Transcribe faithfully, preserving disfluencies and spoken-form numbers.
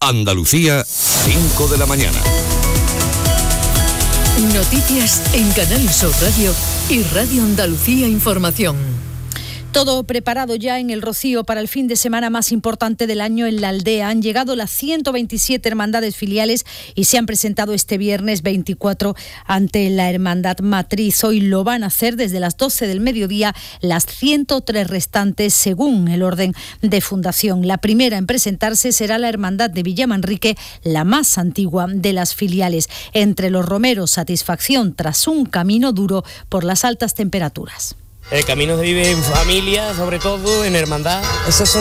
Andalucía, cinco de la mañana. Noticias en Canal Sur Radio y Radio Andalucía Información. Todo preparado ya en el Rocío para el fin de semana más importante del año en la aldea. Han llegado las ciento veintisiete hermandades filiales y se han presentado este viernes veinticuatro ante la hermandad matriz. Hoy lo van a hacer desde las doce del mediodía las ciento tres restantes según el orden de fundación. La primera en presentarse será la hermandad de Villamanrique, la más antigua de las filiales. Entre los romeros, satisfacción tras un camino duro por las altas temperaturas. El camino se vive en familia, sobre todo en hermandad. Esos son